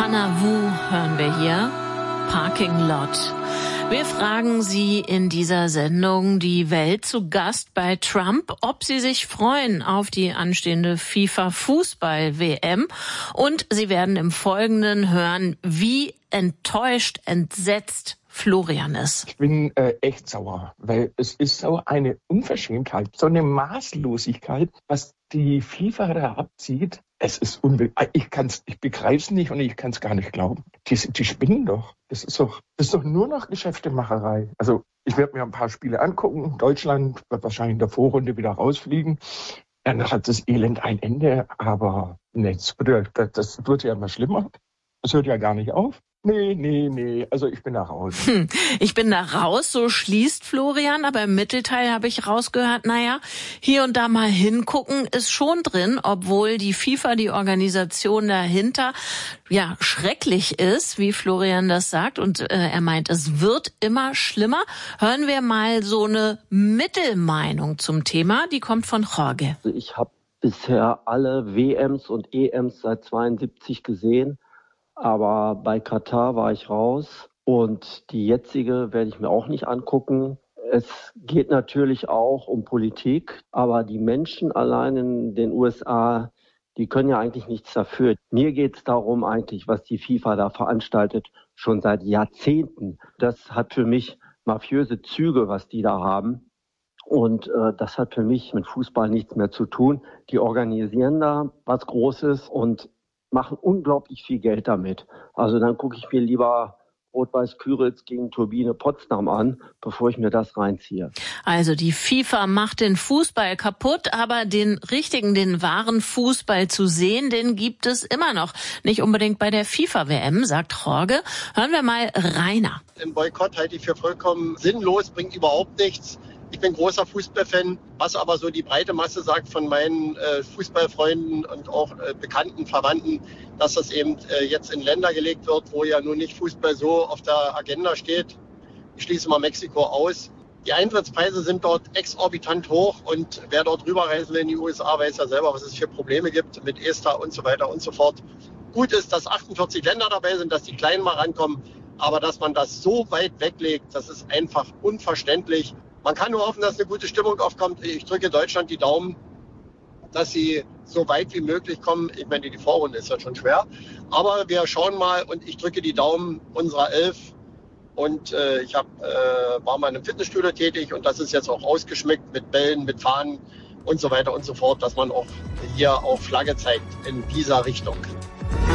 Hannah Wu hören wir hier. Parking Lot. Wir fragen Sie in dieser Sendung die Welt zu Gast bei Trump, ob Sie sich freuen auf die anstehende FIFA-Fußball-WM. Und Sie werden im Folgenden hören, wie enttäuscht, entsetzt Florian ist. Ich bin echt sauer, weil es ist so eine Unverschämtheit, so eine Maßlosigkeit, was die FIFA da abzieht. Es ist ich begreife es nicht und ich kann es gar nicht glauben. Die spinnen doch. Das ist doch nur noch Geschäftemacherei. Also ich werde mir ein paar Spiele angucken. Deutschland wird wahrscheinlich in der Vorrunde wieder rausfliegen. Dann hat das Elend ein Ende, aber das wird ja immer schlimmer. Das hört ja gar nicht auf. Nee, also ich bin da raus. Ich bin da raus, so schließt Florian, aber im Mittelteil habe ich rausgehört, hier und da mal hingucken ist schon drin, obwohl die FIFA, die Organisation dahinter, schrecklich ist, wie Florian das sagt, und er meint, es wird immer schlimmer. Hören wir mal so eine Mittelmeinung zum Thema, die kommt von Jorge. Ich habe bisher alle WMs und EMs seit 72 gesehen. Aber bei Katar war ich raus und die jetzige werde ich mir auch nicht angucken. Es geht natürlich auch um Politik, aber die Menschen allein in den USA, die können ja eigentlich nichts dafür. Mir geht es darum eigentlich, was die FIFA da veranstaltet, schon seit Jahrzehnten. Das hat für mich mafiöse Züge, was die da haben. Und das hat für mich mit Fußball nichts mehr zu tun. Die organisieren da was Großes und machen unglaublich viel Geld damit. Also dann gucke ich mir lieber Rot-Weiß Küritz gegen Turbine Potsdam an, bevor ich mir das reinziehe. Also die FIFA macht den Fußball kaputt, aber den wahren Fußball zu sehen, den gibt es immer noch. Nicht unbedingt bei der FIFA-WM, sagt Jorge. Hören wir mal Rainer. Ein Boykott halte ich für vollkommen sinnlos, bringt überhaupt nichts. Ich bin großer Fußballfan, was aber so die breite Masse sagt von meinen Fußballfreunden und auch bekannten Verwandten, dass das eben jetzt in Länder gelegt wird, wo ja nun nicht Fußball so auf der Agenda steht. Ich schließe mal Mexiko aus. Die Eintrittspreise sind dort exorbitant hoch und wer dort rüberreisen will in die USA, weiß ja selber, was es für Probleme gibt mit ESTA und so weiter und so fort. Gut ist, dass 48 Länder dabei sind, dass die Kleinen mal rankommen, aber dass man das so weit weglegt, das ist einfach unverständlich. Man kann nur hoffen, dass eine gute Stimmung aufkommt. Ich drücke Deutschland die Daumen, dass sie so weit wie möglich kommen. Ich meine, die Vorrunde ist ja schon schwer. Aber wir schauen mal und ich drücke die Daumen unserer 11. Und ich war mal in einem Fitnessstudio tätig und das ist jetzt auch ausgeschmückt mit Bällen, mit Fahnen und so weiter und so fort, dass man auch hier auch Flagge zeigt in dieser Richtung.